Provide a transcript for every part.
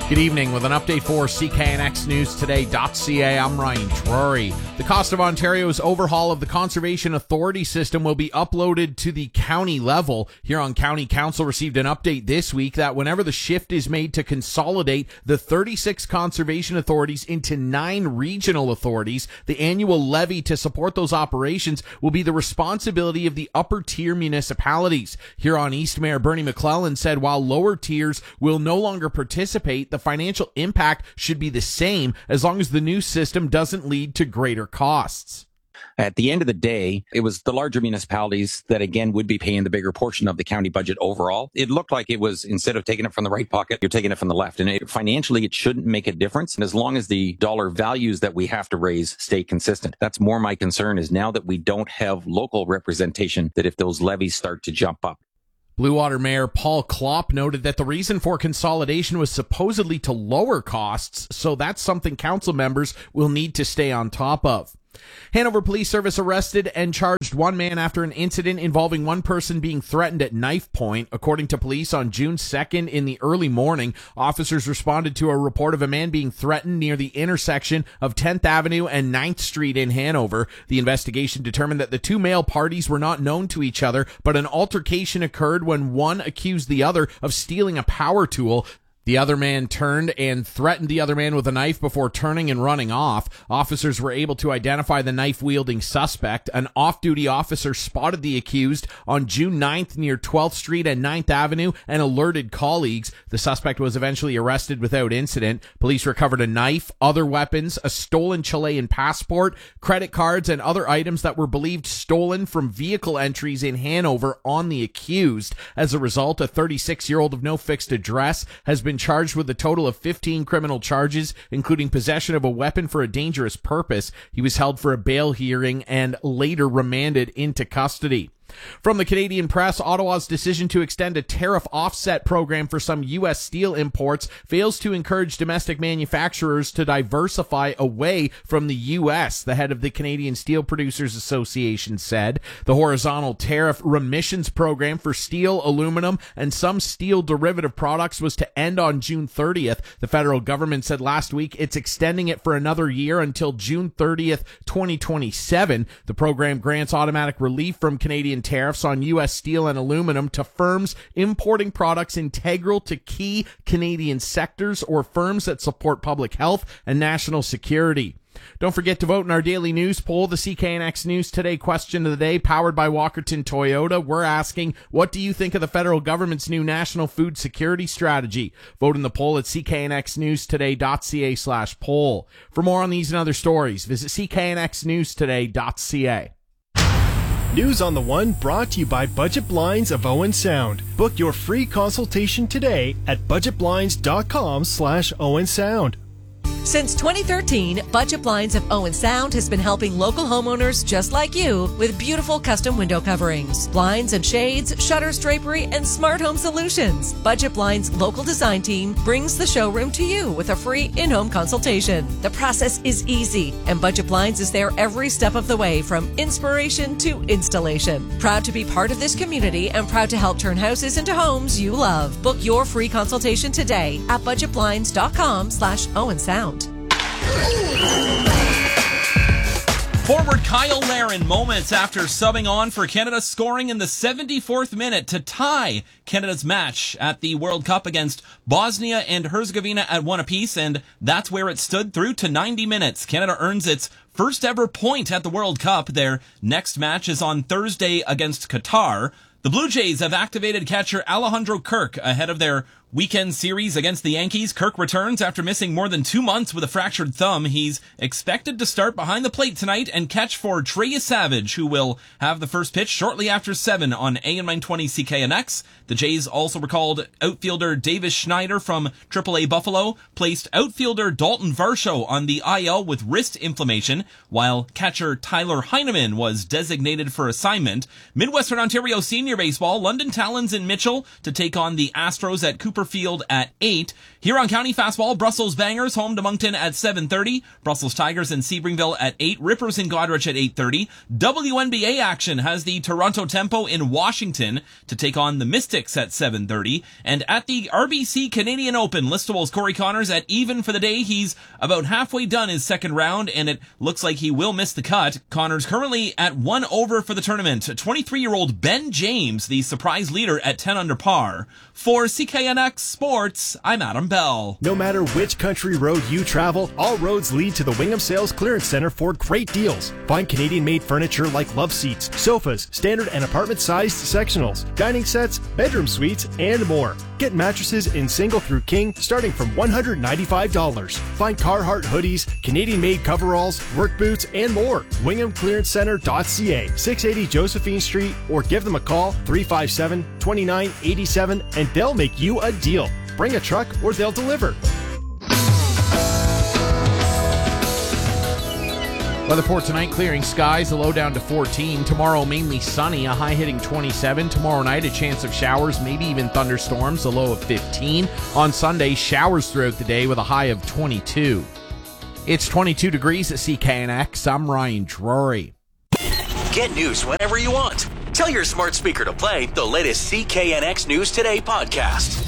Good evening with an update for CKNXNewsToday.ca. I'm Ryan Drury. The cost of Ontario's overhaul of the Conservation Authority system will be uploaded to the county level. Huron County Council received an update this week that whenever the shift is made to consolidate the 36 conservation authorities into 9 regional authorities, the annual levy to support those operations will be the responsibility of the upper tier municipalities. Huron East Mayor Bernie McClellan said while lower tiers will no longer participate, the financial impact should be the same as long as the new system doesn't lead to greater costs. At the end of the day, it was the larger municipalities that, again, would be paying the bigger portion of the county budget overall. It looked like it was, instead of taking it from the right pocket, you're taking it from the left. And financially, it shouldn't make a difference. And as long as the dollar values that we have to raise stay consistent, that's more my concern is now that we don't have local representation, that if those levies start to jump up. Blue Water Mayor Paul Klopp noted that the reason for consolidation was supposedly to lower costs, so that's something council members will need to stay on top of. Hanover Police Service arrested and charged one man after an incident involving one person being threatened at knife point. According to police, on June 2nd in the early morning, officers responded to a report of a man being threatened near the intersection of 10th Avenue and 9th Street in Hanover. The investigation determined that the two male parties were not known to each other, but an altercation occurred when one accused the other of stealing a power tool. The other man turned and threatened the other man with a knife before turning and running off. Officers were able to identify the knife-wielding suspect. An off-duty officer spotted the accused on June 9th near 12th Street and 9th Avenue and alerted colleagues. The suspect was eventually arrested without incident. Police recovered a knife, other weapons, a stolen Chilean passport, credit cards, and other items that were believed stolen from vehicle entries in Hanover on the accused. As a result, a 36-year-old of no fixed address has been charged with a total of 15 criminal charges, including possession of a weapon for a dangerous purpose. He was held for a bail hearing and later remanded into custody. From the Canadian Press, Ottawa's decision to extend a tariff offset program for some U.S. steel imports fails to encourage domestic manufacturers to diversify away from the U.S., the head of the Canadian Steel Producers Association said. The horizontal tariff remissions program for steel, aluminum, and some steel derivative products was to end on June 30th. The federal government said last week it's extending it for another year until June 30th, 2027. The program grants automatic relief from Canadian tariffs on U.S. steel and aluminum to firms importing products integral to key Canadian sectors or firms that support public health and national security. Don't forget to vote in our daily news poll, the CKNX News Today question of the day, powered by Walkerton Toyota. We're asking, what do you think of the federal government's new national food security strategy? Vote in the poll at cknxnewstoday.ca/poll. For more on these and other stories, visit cknxnewstoday.ca. News on the One brought to you by Budget Blinds of Owen Sound. Book your free consultation today at budgetblinds.com/Owen Sound. Since 2013, Budget Blinds of Owen Sound has been helping local homeowners just like you with beautiful custom window coverings, blinds and shades, shutters, drapery, and smart home solutions. Budget Blinds' local design team brings the showroom to you with a free in-home consultation. The process is easy, and Budget Blinds is there every step of the way from inspiration to installation. Proud to be part of this community and proud to help turn houses into homes you love. Book your free consultation today at budgetblinds.com/Owen Sound. Forward Kyle Larin moments after subbing on for Canada, scoring in the 74th minute to tie Canada's match at the World Cup against Bosnia and Herzegovina at 1 apiece, and that's where it stood through to 90 minutes. Canada earns its first ever point at the World Cup. Their next match is on Thursday against Qatar. The Blue Jays have activated catcher Alejandro Kirk ahead of their weekend series against the Yankees. Kirk returns after missing more than 2 months with a fractured thumb. He's expected to start behind the plate tonight and catch for Trey Savage, who will have the first pitch shortly after 7 on AM 920 CKNX. The Jays also recalled outfielder Davis Schneider from AAA Buffalo, placed outfielder Dalton Varsho on the IL with wrist inflammation, while catcher Tyler Heineman was designated for assignment. Midwestern Ontario Senior Baseball, London Talons in Mitchell to take on the Astros at Cooper Fairfield at 8. Huron County Fastball, Brussels Bangers home to Moncton at 7:30. Brussels Tigers and Sebringville at 8. Rippers in Goderich at 8:30. WNBA action has the Toronto Tempo in Washington to take on the Mystics at 7:30. And at the RBC Canadian Open, Listable's Corey Connors at even for the day. He's about halfway done his second round, and it looks like he will miss the cut. Connors currently at 1 over for the tournament. 23-year-old Ben James, the surprise leader at 10 under par. For CKNX Sports, I'm Adam Bell. No matter which country road you travel, all roads lead to the Wingham Sales Clearance Center for great deals. Find Canadian-made furniture like love seats, sofas, standard and apartment-sized sectionals, dining sets, bedroom suites, and more. Get mattresses in single through king starting from $195. Find Carhartt hoodies, Canadian-made coveralls, work boots, and more. WinghamClearanceCenter.ca, 680 Josephine Street, or give them a call, 357-2987, and they'll make you a deal. Bring a truck or they'll deliver. Weather for tonight, clearing skies, a low down to 14. Tomorrow, mainly sunny, a high hitting 27. Tomorrow night, a chance of showers, maybe even thunderstorms, a low of 15. On Sunday, showers throughout the day with a high of 22. It's 22 degrees at CKNX. I'm Ryan Drury. Get news whenever you want. Tell your smart speaker to play the latest CKNX News Today podcast.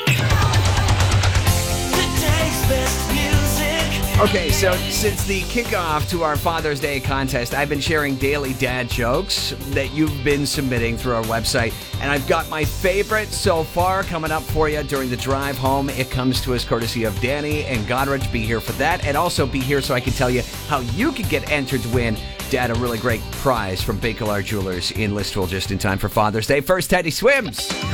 Okay, so since the kickoff to our Father's Day contest, I've been sharing daily dad jokes that you've been submitting through our website, and I've got my favorite so far coming up for you during the drive home. It comes to us courtesy of Danny and Goderich. Be here for that, and also be here so I can tell you how you can get entered to win, Dad, a really great prize from Bakelard Jewelers in Listowel just in time for Father's Day. First, Teddy Swims.